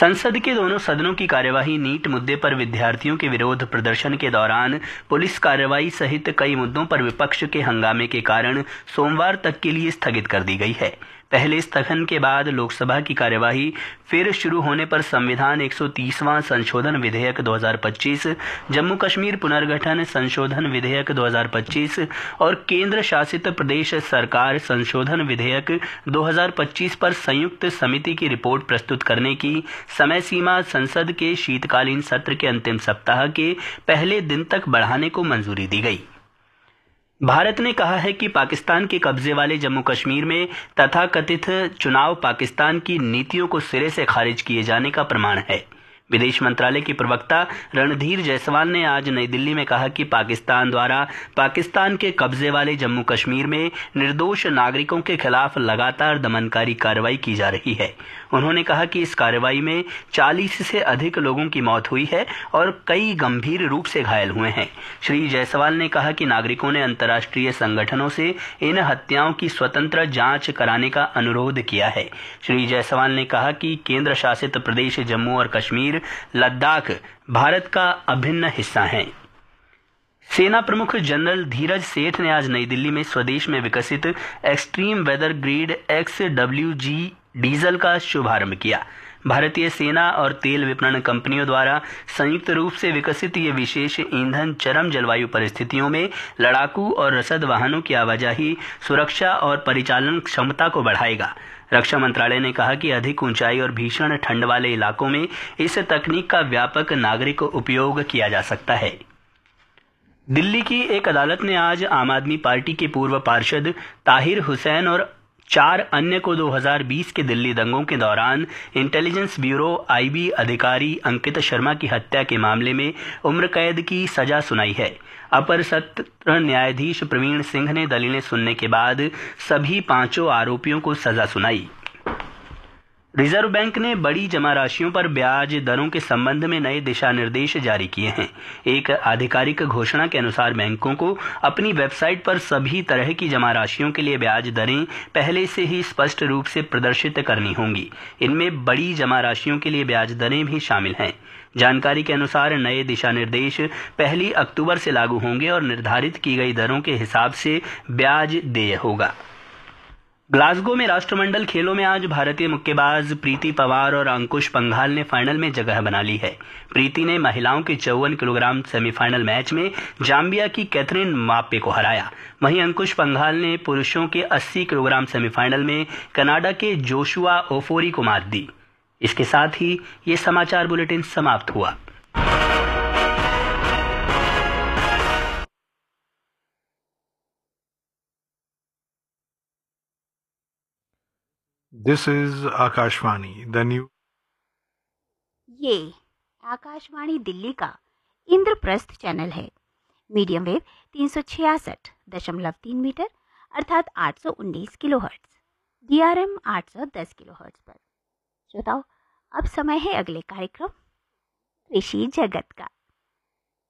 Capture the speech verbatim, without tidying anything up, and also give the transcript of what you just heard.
संसद के दोनों सदनों की कार्यवाही नीट मुद्दे पर विद्यार्थियों के विरोध प्रदर्शन के दौरान पुलिस कार्रवाई सहित कई मुद्दों पर विपक्ष के हंगामे के कारण सोमवार तक के लिए स्थगित कर दी गई है। पहले स्थगन के बाद लोकसभा की कार्यवाही फिर शुरू होने पर संविधान एक सौ तीसवां संशोधन विधेयक दो हज़ार पच्चीस, जम्मू कश्मीर पुनर्गठन संशोधन विधेयक दो हज़ार पच्चीस और केंद्र शासित प्रदेश सरकार संशोधन विधेयक दो हज़ार पच्चीस पर संयुक्त समिति की रिपोर्ट प्रस्तुत करने की समय सीमा संसद के शीतकालीन सत्र के अंतिम सप्ताह के पहले दिन तक बढ़ाने को मंजूरी दी गई। भारत ने कहा है कि पाकिस्तान के कब्जे वाले जम्मू कश्मीर में तथाकथित चुनाव पाकिस्तान की नीतियों को सिरे से खारिज किए जाने का प्रमाण है। विदेश मंत्रालय के प्रवक्ता रणधीर जायसवाल ने आज नई दिल्ली में कहा कि पाकिस्तान द्वारा पाकिस्तान के कब्जे वाले जम्मू कश्मीर में निर्दोष नागरिकों के खिलाफ लगातार दमनकारी कार्रवाई की जा रही है। उन्होंने कहा कि इस कार्रवाई में चालीस से अधिक लोगों की मौत हुई है और कई गंभीर रूप से घायल हुए हैं। श्री जायसवाल ने कहा कि नागरिकों ने अंतर्राष्ट्रीय संगठनों से इन हत्याओं की स्वतंत्र जांच कराने का अनुरोध किया है। श्री जायसवाल ने कहा कि केंद्र शासित प्रदेश जम्मू और कश्मीर, लद्दाख भारत का अभिन्न हिस्सा हैं। सेना प्रमुख जनरल धीरज सेठ ने आज नई दिल्ली में स्वदेश में विकसित extreme weather grade x W G diesel का शुभारंभ किया। भारतीय सेना और तेल विपणन कंपनियों द्वारा संयुक्त रूप से विकसित ये विशेष ईंधन चरम जलवायु परिस्थितियों में लड़ाकू और रसद वाहनों की आवाजाही, सुरक्षा और परिचालन क्षमता को बढ़ाएगा। रक्षा मंत्रालय ने कहा कि अधिक ऊंचाई और भीषण ठंड वाले इलाकों में इस तकनीक का व्यापक नागरिक उपयोग किया जा सकता है। दिल्ली की एक अदालत ने आज आम आदमी पार्टी के पूर्व पार्षद ताहिर हुसैन और चार अन्य को दो हज़ार बीस के दिल्ली दंगों के दौरान इंटेलिजेंस ब्यूरो आईबी अधिकारी अंकित शर्मा की हत्या के मामले में उम्र कैद की सजा सुनाई है। अपर सत्र न्यायाधीश प्रवीण सिंह ने दलीलें सुनने के बाद सभी पांचों आरोपियों को सजा सुनाई। रिजर्व बैंक ने बड़ी जमा राशियों पर ब्याज दरों के संबंध में नए दिशा निर्देश जारी किए हैं। एक आधिकारिक घोषणा के अनुसार बैंकों को अपनी वेबसाइट पर सभी तरह की जमा राशियों के लिए ब्याज दरें पहले से ही स्पष्ट रूप से प्रदर्शित करनी होंगी। इनमें बड़ी जमा राशियों के लिए ब्याज दरें भी शामिल हैं। जानकारी के अनुसार नए दिशा निर्देश पहली अक्टूबर से लागू होंगे और निर्धारित की गई दरों के हिसाब से ब्याज देय होगा। ग्लासगो में राष्ट्रमंडल खेलों में आज भारतीय मुक्केबाज प्रीति पवार और अंकुश पंघाल ने फाइनल में जगह बना ली है। प्रीति ने महिलाओं के चौवन किलोग्राम सेमीफाइनल मैच में जाम्बिया की कैथरीन माप्पे को हराया। वहीं अंकुश पंघाल ने पुरुषों के अस्सी किलोग्राम सेमीफाइनल में कनाडा के जोशुआ ओफोरी को मात दी। इसके साथ ही ये समाचार बुलेटिन समाप्त हुआ। This is Akashvani the new ये आकाशवाणी दिल्ली का इंद्रप्रस्थ चैनल है। मीडियम वेव तीन सौ छियासठ दशमलव तीन मीटर अर्थात आठ सौ उन्नीस kilo hertz, D R M आठ सौ दस किलो हर्ट्ज पर। श्रोताओ, अब समय है अगले कार्यक्रम कृषि जगत का।